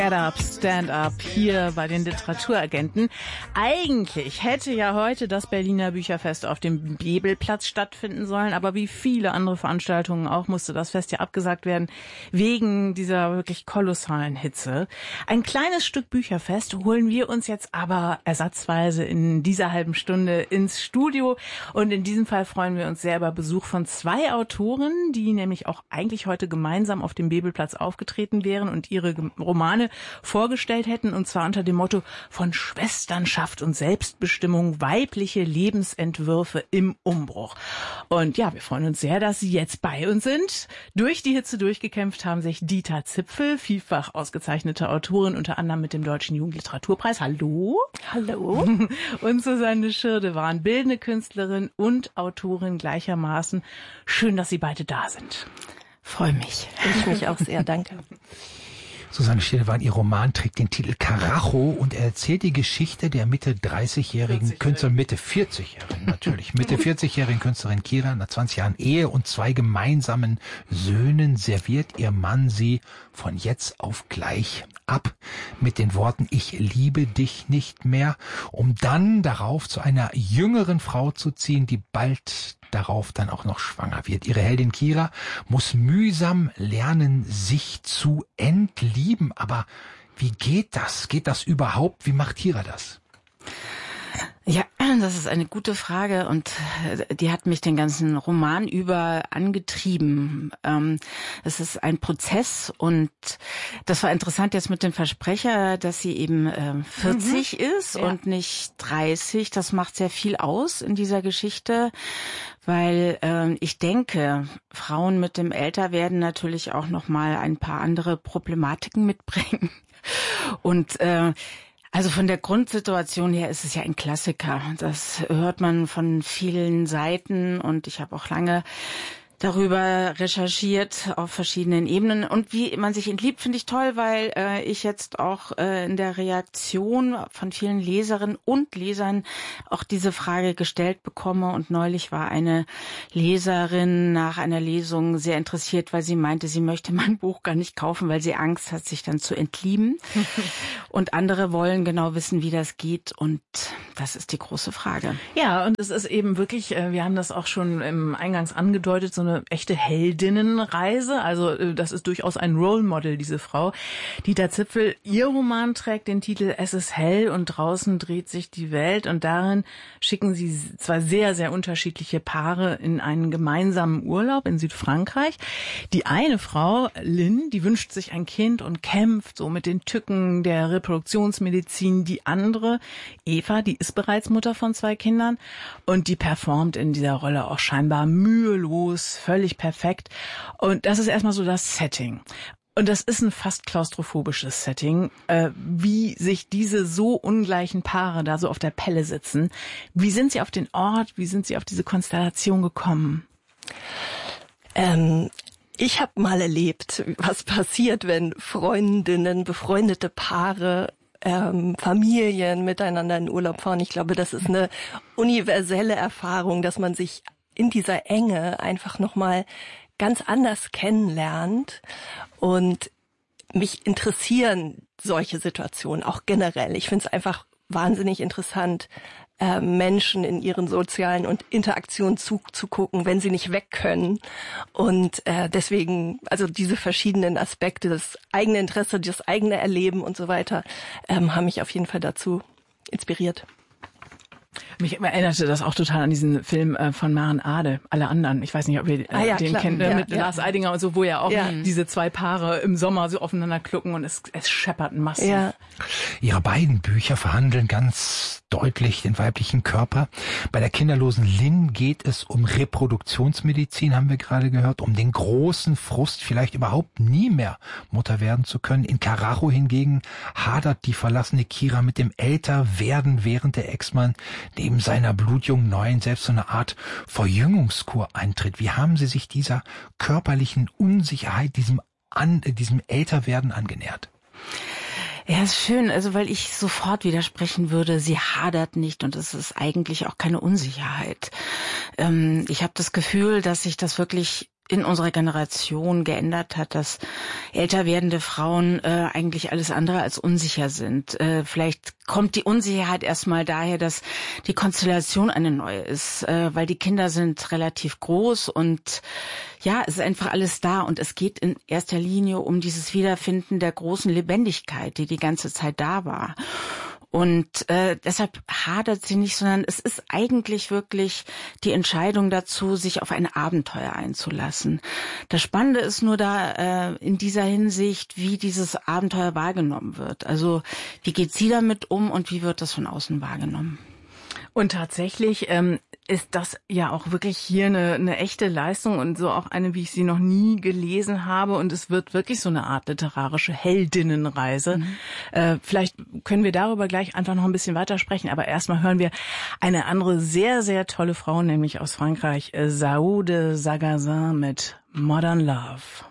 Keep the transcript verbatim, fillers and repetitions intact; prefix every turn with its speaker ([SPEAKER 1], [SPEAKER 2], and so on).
[SPEAKER 1] Get Up, Stand Up hier bei den Literaturagenten. Eigentlich hätte ja heute das Berliner Bücherfest auf dem Bebelplatz stattfinden sollen, aber wie viele andere Veranstaltungen auch musste das Fest ja abgesagt werden wegen dieser wirklich kolossalen Hitze. Ein kleines Stück Bücherfest holen wir uns jetzt aber ersatzweise in dieser halben Stunde ins Studio und in diesem Fall freuen wir uns sehr über Besuch von zwei Autoren, die nämlich auch eigentlich heute gemeinsam auf dem Bebelplatz aufgetreten wären und ihre Romane vorgestellt hätten, und zwar unter dem Motto von Schwesternschaft und Selbstbestimmung, weibliche Lebensentwürfe im Umbruch. Und ja, wir freuen uns sehr, dass Sie jetzt bei uns sind. Durch die Hitze durchgekämpft haben sich Dieter Zipfel, vielfach ausgezeichnete Autorin, unter anderem mit dem Deutschen Jugendliteraturpreis. Hallo.
[SPEAKER 2] Hallo.
[SPEAKER 1] Und Susanne Schirde waren bildende Künstlerin und Autorin gleichermaßen. Schön, dass Sie beide da sind.
[SPEAKER 2] Freue mich. Ich mich auch sehr, danke.
[SPEAKER 3] Susanne Schirdewan, ihr Roman trägt den Titel Karacho und er erzählt die Geschichte der Mitte dreißigjährigen Künstlerin, Mitte vierzigjährigen natürlich, Mitte vierzigjährigen Künstlerin Kira. Nach zwanzig Jahren Ehe und zwei gemeinsamen Söhnen serviert ihr Mann sie von jetzt auf gleich ab mit den Worten „Ich liebe dich nicht mehr", um dann darauf zu einer jüngeren Frau zu ziehen, die bald darauf dann auch noch schwanger wird. Ihre Heldin Kira muss mühsam lernen, sich zu entlieben. Aber wie geht das? Geht das überhaupt? Wie macht Kira das?
[SPEAKER 2] Ja, das ist eine gute Frage und die hat mich den ganzen Roman über angetrieben. Ähm, es ist ein Prozess und das war interessant jetzt mit dem Versprecher, dass sie eben äh, vierzig mhm. ist ja. und nicht dreißig. Das macht sehr viel aus in dieser Geschichte, weil äh, ich denke, Frauen mit dem Älterwerden natürlich auch noch mal ein paar andere Problematiken mitbringen und äh, Also von der Grundsituation her ist es ja ein Klassiker. Das hört man von vielen Seiten und ich habe auch lange darüber recherchiert auf verschiedenen Ebenen. Und wie man sich entliebt, finde ich toll, weil äh, ich jetzt auch äh, in der Reaktion von vielen Leserinnen und Lesern auch diese Frage gestellt bekomme. Und neulich war eine Leserin nach einer Lesung sehr interessiert, weil sie meinte, sie möchte mein Buch gar nicht kaufen, weil sie Angst hat, sich dann zu entlieben. Und andere wollen genau wissen, wie das geht. Und das ist die große Frage.
[SPEAKER 1] Ja, und es ist eben wirklich, wir haben das auch schon im Eingangs angedeutet, so eine echte Heldinnenreise. Also das ist durchaus ein Role Model, diese Frau. Dieter Zipfel, ihr Roman trägt den Titel Es ist hell und draußen dreht sich die Welt. Und darin schicken sie zwei sehr, sehr unterschiedliche Paare in einen gemeinsamen Urlaub in Südfrankreich. Die eine Frau, Lynn, die wünscht sich ein Kind und kämpft so mit den Tücken der Reproduktionsmedizin. Die andere, Eva, die ist bereits Mutter von zwei Kindern und die performt in dieser Rolle auch scheinbar mühelos, völlig perfekt. Und das ist erstmal so das Setting. Und das ist ein fast klaustrophobisches Setting, äh, wie sich diese so ungleichen Paare da so auf der Pelle sitzen. Wie sind sie auf den Ort, wie sind sie auf diese Konstellation gekommen?
[SPEAKER 4] Ähm, ich habe mal erlebt, was passiert, wenn Freundinnen, befreundete Paare, ähm, Familien miteinander in Urlaub fahren. Ich glaube, das ist eine universelle Erfahrung, dass man sich in dieser Enge einfach nochmal ganz anders kennenlernt. Und mich interessieren solche Situationen auch generell. Ich finde es einfach wahnsinnig interessant, äh, Menschen in ihren sozialen und Interaktionen zuzugucken, wenn sie nicht weg können. Und äh, deswegen, also diese verschiedenen Aspekte, das eigene Interesse, das eigene Erleben und so weiter, ähm, haben mich auf jeden Fall dazu inspiriert.
[SPEAKER 1] Mich erinnerte das auch total an diesen Film äh, von Maren Ade, Alle anderen. Ich weiß nicht, ob ihr äh,
[SPEAKER 4] ah, ja,
[SPEAKER 1] den
[SPEAKER 4] klar.
[SPEAKER 1] kennt, äh,
[SPEAKER 4] ja,
[SPEAKER 1] mit
[SPEAKER 4] ja.
[SPEAKER 1] Lars Eidinger und so, wo ja auch
[SPEAKER 4] ja.
[SPEAKER 1] diese zwei Paare im Sommer so aufeinander klucken und es, es scheppert massiv.
[SPEAKER 4] Ja.
[SPEAKER 3] Ihre beiden Bücher verhandeln ganz deutlich den weiblichen Körper. Bei der kinderlosen Lynn geht es um Reproduktionsmedizin, haben wir gerade gehört, um den großen Frust, vielleicht überhaupt nie mehr Mutter werden zu können. In Karacho hingegen hadert die verlassene Kira mit dem Älterwerden, während der Ex-Mann neben seiner blutjungen Neuen selbst so eine Art Verjüngungskur eintritt. Wie haben Sie sich dieser körperlichen Unsicherheit, diesem, an, diesem Älterwerden angenähert?
[SPEAKER 2] Ja, ist schön, also weil ich sofort widersprechen würde, sie hadert nicht und es ist eigentlich auch keine Unsicherheit. Ähm, ich habe das Gefühl, dass sich das wirklich in unserer Generation geändert hat, dass älter werdende Frauen äh, eigentlich alles andere als unsicher sind. Äh, vielleicht kommt die Unsicherheit erstmal daher, dass die Konstellation eine neue ist, äh, weil die Kinder sind relativ groß und ja, es ist einfach alles da und es geht in erster Linie um dieses Wiederfinden der großen Lebendigkeit, die die ganze Zeit da war. Und äh, deshalb hadert sie nicht, sondern es ist eigentlich wirklich die Entscheidung dazu, sich auf ein Abenteuer einzulassen. Das Spannende ist nur da äh, in dieser Hinsicht, wie dieses Abenteuer wahrgenommen wird. Also wie geht sie damit um und wie wird das von außen wahrgenommen?
[SPEAKER 1] Und tatsächlich ähm, ist das ja auch wirklich hier eine, eine echte Leistung und so auch eine, wie ich sie noch nie gelesen habe. Und es wird wirklich so eine Art literarische Heldinnenreise. Mhm. Äh, vielleicht können wir darüber gleich einfach noch ein bisschen weiter sprechen. Aber erstmal hören wir eine andere sehr, sehr tolle Frau, nämlich aus Frankreich, Saoude Sagazin mit Modern Love.